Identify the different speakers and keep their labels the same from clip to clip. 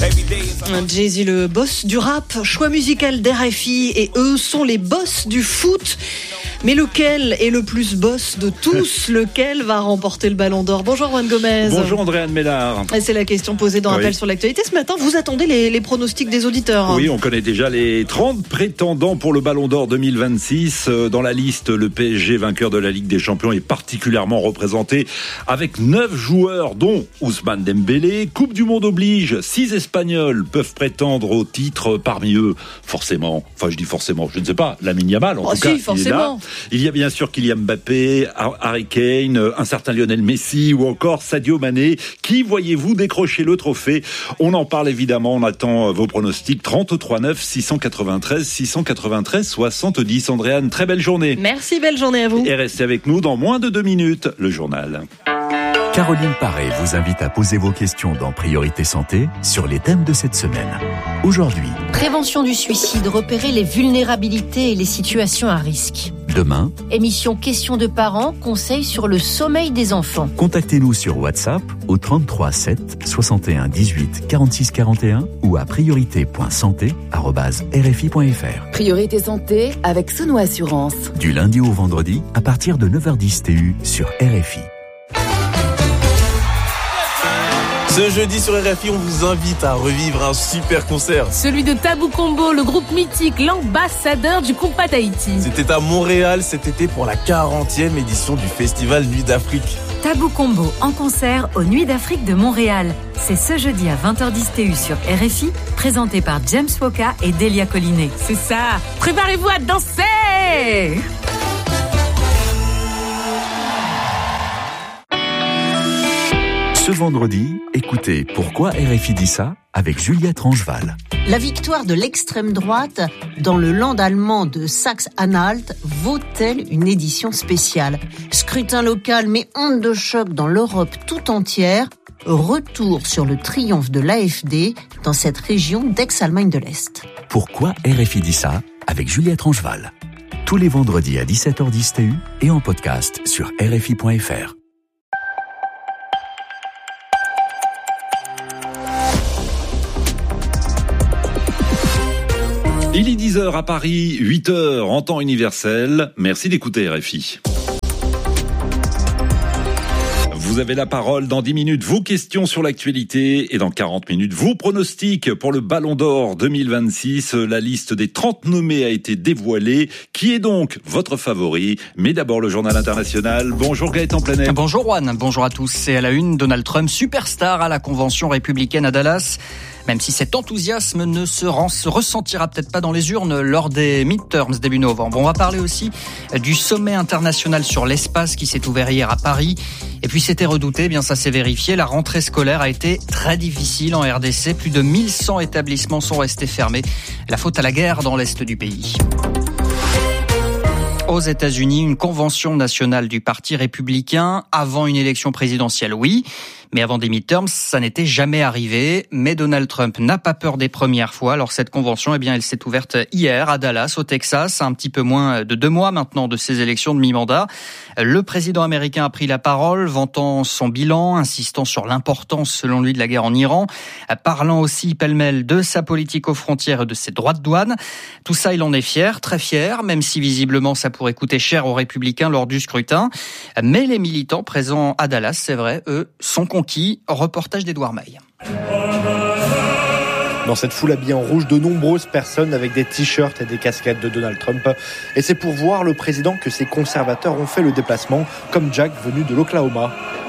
Speaker 1: Jay-Z, le boss du rap, choix musical d'RFI, et eux sont les boss du foot. Mais lequel est le plus boss de tous? Lequel va remporter le Ballon d'Or? Bonjour Juan Gomez.
Speaker 2: Bonjour Andréane Mélard.
Speaker 1: Et c'est la question posée dans Rappel sur l'actualité. Ce matin, vous attendez les pronostics des auditeurs.
Speaker 2: Oui, on connaît déjà les 30 prétendants pour le Ballon d'Or 2026. Dans la liste, le PSG, vainqueur de la Ligue des Champions, est particulièrement représenté avec 9 joueurs, dont Ousmane Dembélé. Coupe du Monde oblige, 6 Espagnols peuvent prétendre au titre. Parmi eux, forcément, enfin je dis forcément, je ne sais pas, Lamine Yamal en tout cas,
Speaker 1: forcément.
Speaker 2: il est là. Il y a bien sûr Kylian Mbappé, Harry Kane, un certain Lionel Messi ou encore Sadio Mané. Qui voyez-vous décrocher le trophée? On en parle évidemment, on attend vos pronostics. 33 9 693 693 70. Andréane, très belle journée.
Speaker 1: Merci, belle journée à vous.
Speaker 2: Et restez avec nous dans moins de 2 minutes, le journal.
Speaker 3: Caroline Paré vous invite à poser vos questions dans Priorité Santé sur les thèmes de cette semaine. Aujourd'hui,
Speaker 4: prévention du suicide, repérer les vulnérabilités et les situations à risque.
Speaker 3: Demain,
Speaker 4: émission Questions de parents, conseils sur le sommeil des enfants.
Speaker 3: Contactez-nous sur WhatsApp au 33 7 61 18 46 41 ou à priorité.santé@rfi.fr.
Speaker 5: Priorité Santé avec Sono Assurance.
Speaker 3: Du lundi au vendredi à partir de 9h10 TU sur RFI.
Speaker 6: Ce jeudi sur RFI, on vous invite à revivre un super concert.
Speaker 7: Celui de Tabou Combo, le groupe mythique, l'ambassadeur du compas d'Haïti.
Speaker 6: C'était à Montréal cet été pour la 40e édition du festival Nuit d'Afrique.
Speaker 8: Tabou Combo en concert aux Nuits d'Afrique de Montréal. C'est ce jeudi à 20h10 TU sur RFI, présenté par James Woka et Delia Collinet.
Speaker 7: C'est ça, préparez-vous à danser!
Speaker 3: Ce vendredi, écoutez Pourquoi RFI dit ça avec Juliette Rangeval.
Speaker 4: La victoire de l'extrême droite dans le land allemand de Saxe-Anhalt vaut-elle une édition spéciale? Scrutin local mais onde de choc dans l'Europe tout entière. Retour sur le triomphe de l'AfD dans cette région d'ex-Allemagne de l'Est.
Speaker 3: Pourquoi RFI dit ça avec Juliette Rangeval. Tous les vendredis à 17h10 TU et en podcast sur RFI.fr.
Speaker 2: Il est 10h à Paris, 8h en temps universel. Merci d'écouter RFI. Vous avez la parole dans 10 minutes, vos questions sur l'actualité et dans 40 minutes, vos pronostics pour le Ballon d'Or 2026. La liste des 30 nommés a été dévoilée. Qui est donc votre favori? Mais d'abord le journal international. Bonjour Gaëtan Planet.
Speaker 9: Bonjour Juan, bonjour à tous. C'est à la une, Donald Trump, superstar à la convention républicaine à Dallas. Même si cet enthousiasme ne se ressentira peut-être pas dans les urnes lors des midterms début novembre. On va parler aussi du sommet international sur l'espace qui s'est ouvert hier à Paris. Et puis c'était redouté, bien ça s'est vérifié. La rentrée scolaire a été très difficile en RDC. Plus de 1100 établissements sont restés fermés. La faute à la guerre dans l'est du pays. Aux États-Unis, une convention nationale du Parti républicain avant une élection présidentielle, oui. Mais avant des midterms, ça n'était jamais arrivé. Mais Donald Trump n'a pas peur des premières fois. Alors cette convention, elle s'est ouverte hier à Dallas, au Texas, à un petit peu moins de 2 mois maintenant de ces élections de mi-mandat. Le président américain a pris la parole, vantant son bilan, insistant sur l'importance, selon lui, de la guerre en Iran, parlant aussi pêle-mêle de sa politique aux frontières et de ses droits de douane. Tout ça, il en est fier, très fier, même si visiblement ça pourrait coûter cher aux républicains lors du scrutin. Mais les militants présents à Dallas, c'est vrai, eux, sont conquis. Reportage d'Edouard Maille.
Speaker 10: Dans cette foule habillée en rouge, de nombreuses personnes avec des t-shirts et des casquettes de Donald Trump. Et c'est pour voir le président que ces conservateurs ont fait le déplacement, comme Jack venu de l'Oklahoma.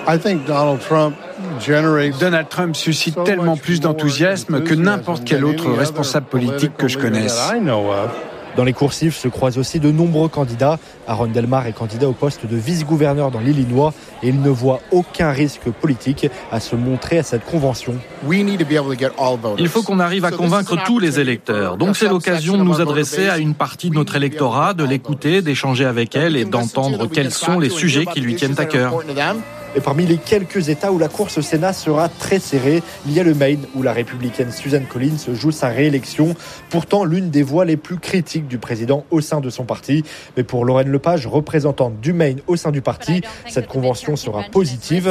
Speaker 11: Donald Trump suscite tellement plus d'enthousiasme que n'importe quel autre responsable politique que je connaisse.
Speaker 10: Dans les coursives se croisent aussi de nombreux candidats. Aaron Delmar est candidat au poste de vice-gouverneur dans l'Illinois et il ne voit aucun risque politique à se montrer à cette convention.
Speaker 12: Il faut qu'on arrive à convaincre tous les électeurs. Donc c'est l'occasion de nous adresser à une partie de notre électorat, de l'écouter, d'échanger avec elle et d'entendre quels sont les sujets qui lui tiennent à cœur.
Speaker 10: Et parmi les quelques États où la course au Sénat sera très serrée, il y a le Maine où la républicaine Susan Collins joue sa réélection. Pourtant, l'une des voix les plus critiques du président au sein de son parti. Mais pour Lorraine Lepage, représentante du Maine au sein du parti, cette convention sera positive.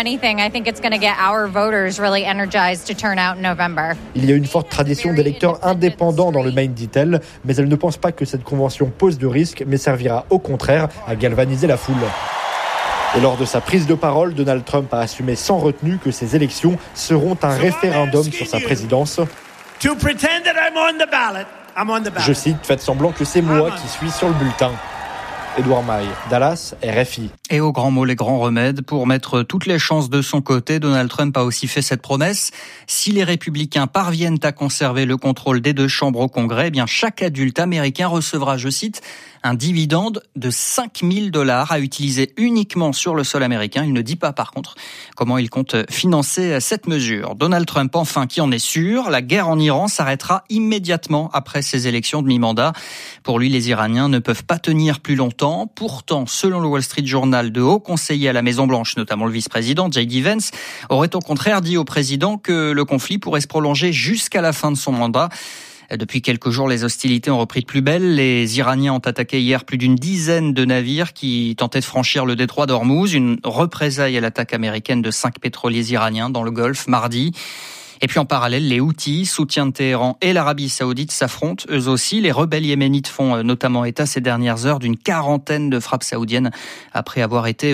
Speaker 10: Il y a une forte tradition d'électeurs indépendants dans le Maine, dit-elle, mais elle ne pense pas que cette convention pose de risque, mais servira au contraire à galvaniser la foule. Et lors de sa prise de parole, Donald Trump a assumé sans retenue que ces élections seront un référendum sur sa présidence. Je cite, faites semblant que c'est moi qui suis sur le bulletin. Édouard Maille, Dallas, RFI.
Speaker 9: Et au grand mot, les grands remèdes. Pour mettre toutes les chances de son côté, Donald Trump a aussi fait cette promesse. Si les républicains parviennent à conserver le contrôle des deux chambres au Congrès, eh bien chaque adulte américain recevra, je cite, un dividende de $5 000 à utiliser uniquement sur le sol américain. Il ne dit pas, par contre, comment il compte financer cette mesure. Donald Trump, enfin, qui en est sûr, la guerre en Iran s'arrêtera immédiatement après ces élections de mi-mandat. Pour lui, les Iraniens ne peuvent pas tenir plus longtemps. Pourtant, selon le Wall Street Journal, de hauts conseillers à la Maison-Blanche, notamment le vice-président J.D. Vance, auraient au contraire dit au président que le conflit pourrait se prolonger jusqu'à la fin de son mandat. Depuis quelques jours, les hostilités ont repris de plus belle. Les Iraniens ont attaqué hier plus d'une dizaine de navires qui tentaient de franchir le détroit d'Ormuz, une représaille à l'attaque américaine de 5 pétroliers iraniens dans le Golfe mardi. Et puis en parallèle, les Houthis, soutiens de Téhéran, et l'Arabie Saoudite s'affrontent eux aussi. Les rebelles yéménites font notamment état ces dernières heures d'une quarantaine de frappes saoudiennes après avoir attaqué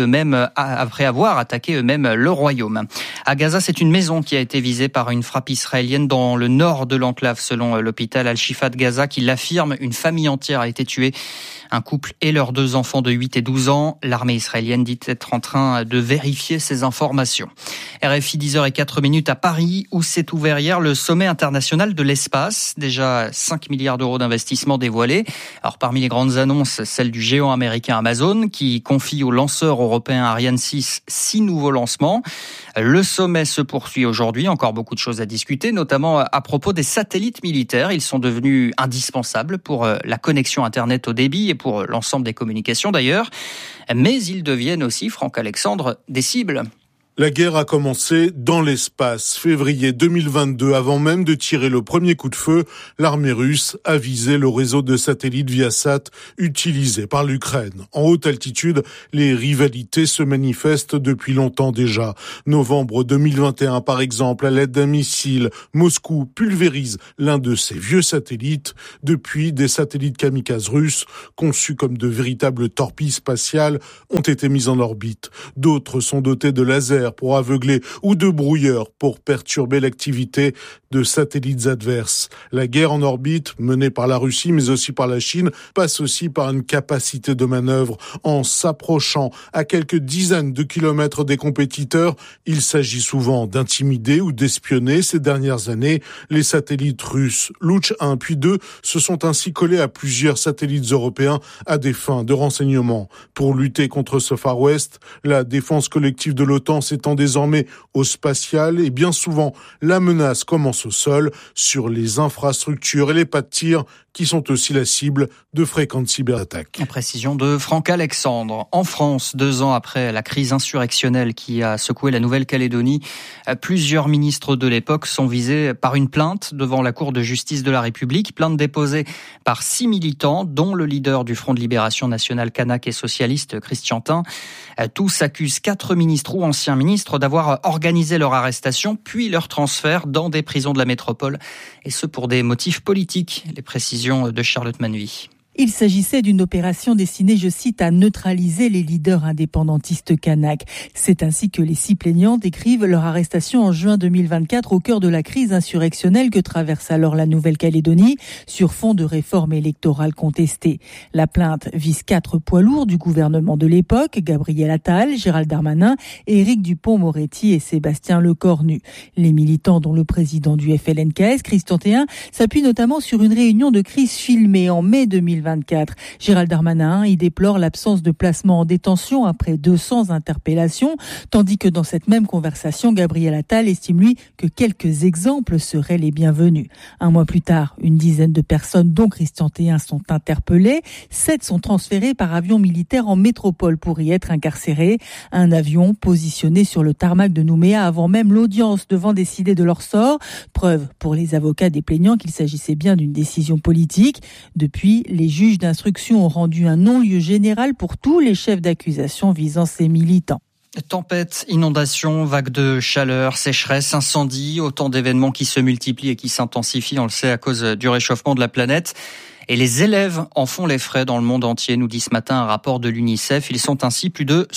Speaker 9: eux-mêmes le royaume. À Gaza, c'est une maison qui a été visée par une frappe israélienne dans le nord de l'enclave, selon l'hôpital Al-Shifa de Gaza, qui l'affirme. Une famille entière a été tuée. Un couple et leurs 2 enfants de 8 et 12 ans. L'armée israélienne dit être en train de vérifier ces informations. RFI 10h04 à Paris, où s'est ouvert hier le sommet international de l'espace. Déjà 5 milliards d'euros d'investissement dévoilés. Alors parmi les grandes annonces, celle du géant américain Amazon, qui confie au lanceur européen Ariane 6 6 nouveaux lancements. Le sommet se poursuit aujourd'hui. Encore beaucoup de choses à discuter, notamment à propos des satellites militaires. Ils sont devenus indispensables pour la connexion Internet au débit et pour l'ensemble des communications d'ailleurs. Mais ils deviennent aussi, Franck Alexandre, des cibles.
Speaker 13: La guerre a commencé dans l'espace. Février 2022, avant même de tirer le premier coup de feu, l'armée russe a visé le réseau de satellites Viasat utilisé par l'Ukraine. En haute altitude, les rivalités se manifestent depuis longtemps déjà. Novembre 2021, par exemple, à l'aide d'un missile, Moscou pulvérise l'un de ses vieux satellites. Depuis, des satellites kamikazes russes, conçus comme de véritables torpilles spatiales, ont été mis en orbite. D'autres sont dotés de lasers pour aveugler ou de brouilleurs pour perturber l'activité de satellites adverses. La guerre en orbite, menée par la Russie mais aussi par la Chine, passe aussi par une capacité de manœuvre. En s'approchant à quelques dizaines de kilomètres des compétiteurs, il s'agit souvent d'intimider ou d'espionner. Ces dernières années, les satellites russes Luch 1 puis 2 se sont ainsi collés à plusieurs satellites européens à des fins de renseignement. Pour lutter contre ce Far West, la défense collective de l'OTAN s'étend désormais au spatial et bien souvent la menace commence au sol sur les infrastructures et les pas de tir qui sont aussi la cible de fréquentes cyberattaques.
Speaker 9: La précision de Franck Alexandre. En France, 2 ans après la crise insurrectionnelle qui a secoué la Nouvelle-Calédonie, plusieurs ministres de l'époque sont visés par une plainte devant la Cour de justice de la République. Plainte déposée par 6 militants, dont le leader du Front de Libération Nationale kanak et socialiste Christian Tin. Tous accusent 4 ministres ou anciens ministres d'avoir organisé leur arrestation puis leur transfert dans des prisons de la métropole, et ce pour des motifs politiques. Les précisions de Charlotte Manvy.
Speaker 14: Il s'agissait d'une opération destinée, je cite, à neutraliser les leaders indépendantistes kanaks. C'est ainsi que les 6 plaignants décrivent leur arrestation en juin 2024 au cœur de la crise insurrectionnelle que traverse alors la Nouvelle-Calédonie sur fond de réformes électorales contestées. La plainte vise 4 poids lourds du gouvernement de l'époque, Gabriel Attal, Gérald Darmanin, Éric Dupond-Moretti et Sébastien Lecornu. Les militants, dont le président du FLNKS, Christian Théin, s'appuient notamment sur une réunion de crise filmée en mai 2024 2024. Gérald Darmanin y déplore l'absence de placement en détention après 200 interpellations, tandis que dans cette même conversation, Gabriel Attal estime lui que quelques exemples seraient les bienvenus. Un mois plus tard, une dizaine de personnes, dont Christian Théin, sont interpellées. 7 sont transférées par avion militaire en métropole pour y être incarcérés. Un avion positionné sur le tarmac de Nouméa avant même l'audience devant décider de leur sort. Preuve pour les avocats des plaignants qu'il s'agissait bien d'une décision politique. Depuis, les juges d'instruction ont rendu un non-lieu général pour tous les chefs d'accusation visant ces militants.
Speaker 9: Tempête, inondations, vagues de chaleur, sécheresse, incendie, autant d'événements qui se multiplient et qui s'intensifient, on le sait, à cause du réchauffement de la planète. Et les élèves en font les frais dans le monde entier, nous dit ce matin un rapport de l'UNICEF. Ils sont ainsi plus de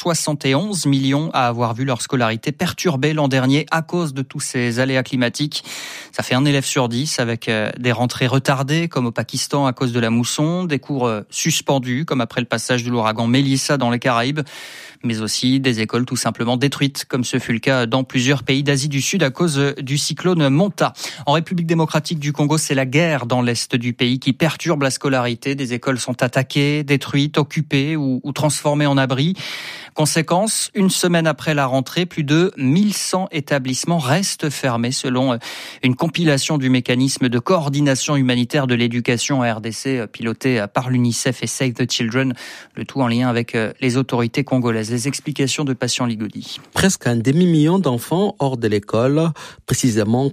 Speaker 9: 171 millions à avoir vu leur scolarité perturbée l'an dernier à cause de tous ces aléas climatiques. Ça fait un élève sur 10 avec des rentrées retardées comme au Pakistan à cause de la mousson, des cours suspendus comme après le passage de l'ouragan Mélissa dans les Caraïbes, mais aussi des écoles tout simplement détruites comme ce fut le cas dans plusieurs pays d'Asie du Sud à cause du cyclone Manta. En République démocratique du Congo, c'est la guerre dans l'est du pays qui perturbe la scolarité. Des écoles sont attaquées, détruites, occupées ou transformées en abris. Conséquence, une semaine après la rentrée, plus de 1100 établissements restent fermés selon une compilation du mécanisme de coordination humanitaire de l'éducation en RDC piloté par l'UNICEF et Save the Children, le tout en lien avec les autorités congolaises. Les explications de Patient Ligodi.
Speaker 15: Presque un demi-million d'enfants hors de l'école, précisément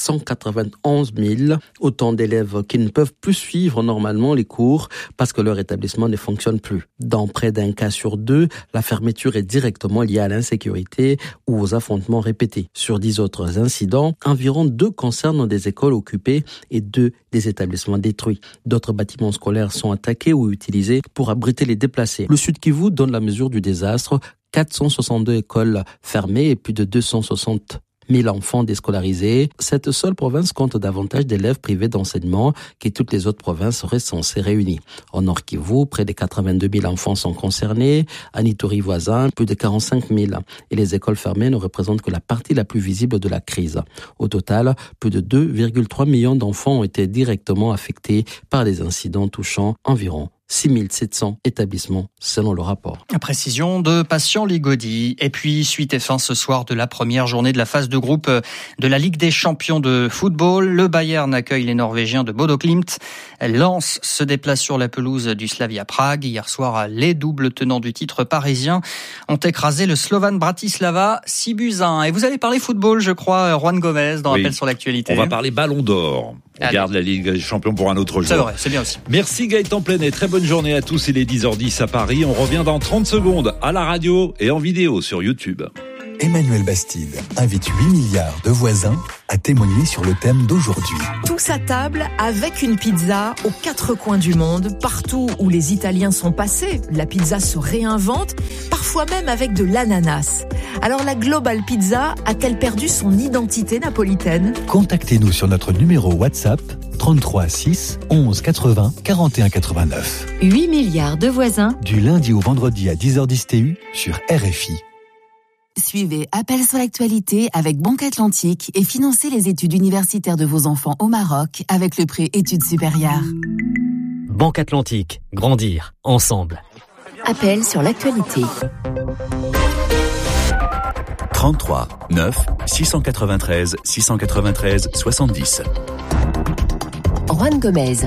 Speaker 15: 491 000, autant d'élèves qui ne peuvent plus suivre normalement les cours parce que leur établissement ne fonctionne plus. Dans près d'un cas sur 2, la fermeture est directement liée à l'insécurité ou aux affrontements répétés. Sur 10 autres incidents, environ 2 concernent des écoles occupées et 2 des établissements détruits. D'autres bâtiments scolaires sont attaqués ou utilisés pour abriter les déplacés. Le Sud Kivu donne la mesure du désastre. 462 écoles fermées et plus de 260 000 enfants déscolarisés. Cette seule province compte davantage d'élèves privés d'enseignement que toutes les autres provinces recensées réunies. Au Nord Kivu, près de 82 000 enfants sont concernés. À Ituri voisin, plus de 45 000. Et les écoles fermées ne représentent que la partie la plus visible de la crise. Au total, plus de 2,3 millions d'enfants ont été directement affectés par des incidents touchant environ 6700 établissements selon le rapport.
Speaker 9: Précision de Patient Ligodi. Et puis, suite et fin ce soir de la première journée de la phase de groupe de la Ligue des champions de football. Le Bayern accueille les Norvégiens de Bodo Glimt. Lens se déplace sur la pelouse du Slavia Prague. Hier soir, les doubles tenants du titre parisien ont écrasé le Slovan Bratislava 6-1. Et vous allez parler football, je crois, Juan Gomez, dans Appel sur l'actualité.
Speaker 2: On va parler Ballon d'Or. On garde la Ligue des champions pour un autre jour.
Speaker 9: C'est vrai, c'est bien aussi.
Speaker 2: Merci Gaëtan Plenet, très bonne journée à tous. Il est 10h10 à Paris. On revient dans 30 secondes à la radio et en vidéo sur YouTube.
Speaker 3: Emmanuel Bastide invite 8 milliards de voisins à témoigner sur le thème d'aujourd'hui.
Speaker 16: Tous à table avec une pizza aux 4 coins du monde, partout où les Italiens sont passés, la pizza se réinvente, parfois même avec de l'ananas. Alors la Global Pizza a-t-elle perdu son identité napolitaine ?
Speaker 3: Contactez-nous sur notre numéro WhatsApp 33 6 11 80 41 89.
Speaker 8: 8 milliards de voisins.
Speaker 3: Du lundi au vendredi à 10h10 TU sur RFI.
Speaker 5: Suivez Appel sur l'actualité avec Banque Atlantique et financez les études universitaires de vos enfants au Maroc avec le prêt études supérieures.
Speaker 17: Banque Atlantique, grandir ensemble.
Speaker 5: Appel sur l'actualité.
Speaker 3: 33 9 693 693 70.
Speaker 5: Juan Gomez.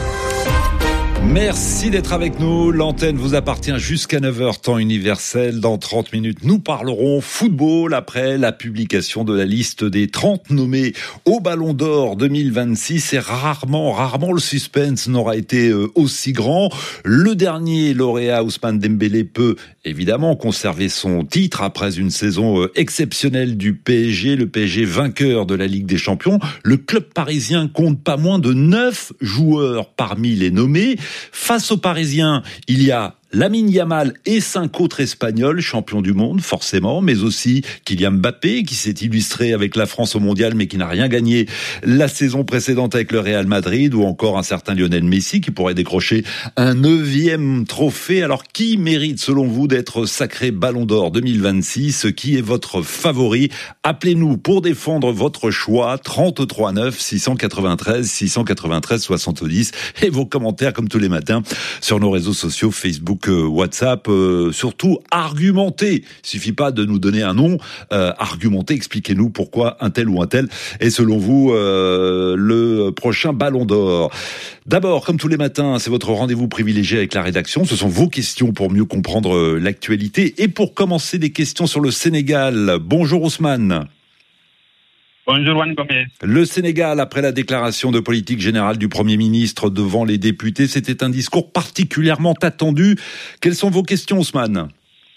Speaker 2: Merci d'être avec nous. L'antenne vous appartient jusqu'à 9h, temps universel. Dans 30 minutes, nous parlerons football après la publication de la liste des 30 nommés au Ballon d'Or 2026. Et rarement le suspense n'aura été aussi grand. Le dernier lauréat, Ousmane Dembélé, peut évidemment conserver son titre après une saison exceptionnelle du PSG. Le PSG vainqueur de la Ligue des Champions. Le club parisien compte pas moins de 9 joueurs parmi les nommés. Face aux Parisiens, il y a Lamine Yamal et 5 autres Espagnols, champions du monde, forcément, mais aussi Kylian Mbappé, qui s'est illustré avec la France au mondial, mais qui n'a rien gagné la saison précédente avec le Real Madrid, ou encore un certain Lionel Messi, qui pourrait décrocher un 9e trophée. Alors, qui mérite, selon vous, d'être sacré Ballon d'Or 2026? Qui est votre favori? Appelez-nous pour défendre votre choix. 33 9 693 693 70. Et vos commentaires, comme tous les matins, sur nos réseaux sociaux, Facebook, WhatsApp, surtout argumentez. Il suffit pas de nous donner un nom, argumentez, expliquez-nous pourquoi un tel ou un tel est selon vous le prochain Ballon d'Or. D'abord, comme tous les matins, c'est votre rendez-vous privilégié avec la rédaction. Ce sont vos questions pour mieux comprendre l'actualité. Et pour commencer, des questions sur le Sénégal. Bonjour Ousmane.
Speaker 18: Bonjour Juan Gomez.
Speaker 2: Le Sénégal, après la déclaration de politique générale du Premier ministre devant les députés, c'était un discours particulièrement attendu. Quelles sont vos questions, Ousmane?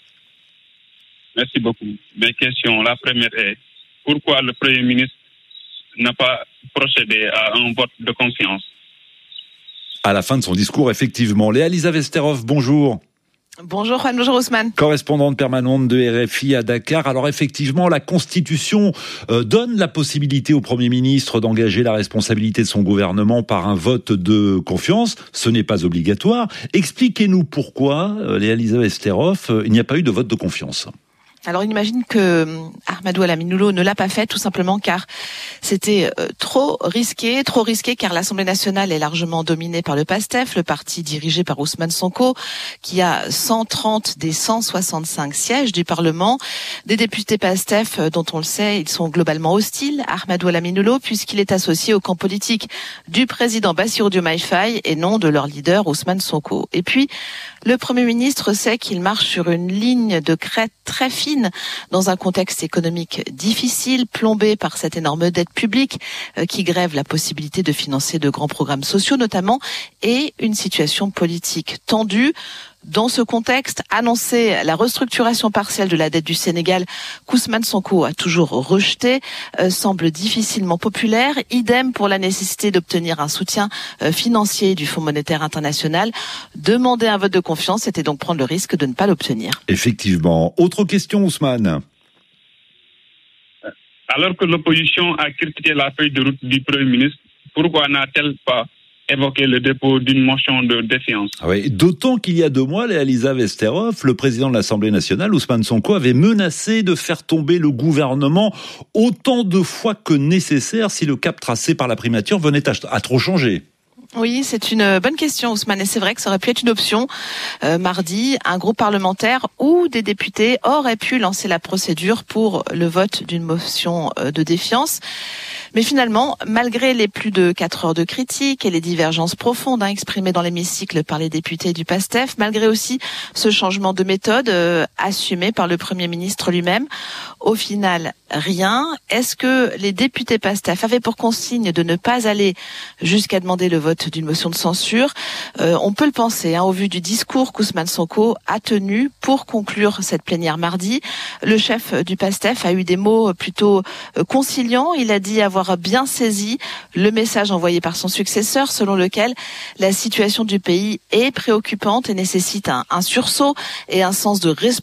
Speaker 18: Merci beaucoup. Mes questions, la première est, pourquoi le Premier ministre n'a pas procédé à un vote de confiance?
Speaker 2: À la fin de son discours, effectivement. Léa Lisa Vesterov, bonjour.
Speaker 19: Bonjour Juan, bonjour Ousmane.
Speaker 2: Correspondante permanente de RFI à Dakar. Alors effectivement, la Constitution donne la possibilité au Premier ministre d'engager la responsabilité de son gouvernement par un vote de confiance. Ce n'est pas obligatoire. Expliquez-nous pourquoi, Léa Lisa Vesterov, il n'y a pas eu de vote de confiance.
Speaker 19: Alors on imagine que Ahmadou Al-Aminoulo ne l'a pas fait tout simplement car c'était trop risqué car l'Assemblée nationale est largement dominée par le PASTEF, le parti dirigé par Ousmane Sonko, qui a 130 des 165 sièges du Parlement. Des députés PASTEF dont on le sait, ils sont globalement hostiles à Ahmadou Al-Aminoulo puisqu'il est associé au camp politique du président Bassirou Diomaye Faye et non de leur leader Ousmane Sonko. Et puis, le Premier ministre sait qu'il marche sur une ligne de crête très fine dans un contexte économique difficile, plombé par cette énorme dette publique qui grève la possibilité de financer de grands programmes sociaux notamment, et une situation politique tendue. Dans ce contexte, annoncer la restructuration partielle de la dette du Sénégal qu'Ousmane Sonko a toujours rejeté semble difficilement populaire. Idem pour la nécessité d'obtenir un soutien financier du Fonds monétaire international. Demander un vote de confiance, c'était donc prendre le risque de ne pas l'obtenir.
Speaker 2: Effectivement. Autre question, Ousmane.
Speaker 18: Alors que l'opposition a critiqué la feuille de route du Premier ministre, pourquoi n'a-t-elle pas évoquer le dépôt d'une motion de défiance?
Speaker 2: Oui, d'autant qu'il y a 2 mois, Léa Lisa Vesterov, le président de l'Assemblée nationale, Ousmane Sonko, avait menacé de faire tomber le gouvernement autant de fois que nécessaire si le cap tracé par la primature venait à trop changer.
Speaker 19: Oui, c'est une bonne question, Ousmane, et c'est vrai que ça aurait pu être une option. Mardi, un groupe parlementaire ou des députés auraient pu lancer la procédure pour le vote d'une motion de défiance. Mais finalement, malgré les plus de 4 heures de critiques et les divergences profondes exprimées dans l'hémicycle par les députés du PASTEF, malgré aussi ce changement de méthode assumé par le Premier ministre lui-même, au final, rien. Est-ce que les députés PASTEF avaient pour consigne de ne pas aller jusqu'à demander le vote d'une motion de censure? On peut le penser, au vu du discours qu'Ousmane Sonko a tenu pour conclure cette plénière mardi. Le chef du PASTEF a eu des mots plutôt conciliants. Il a dit avoir bien saisi le message envoyé par son successeur selon lequel la situation du pays est préoccupante et nécessite un sursaut et un sens de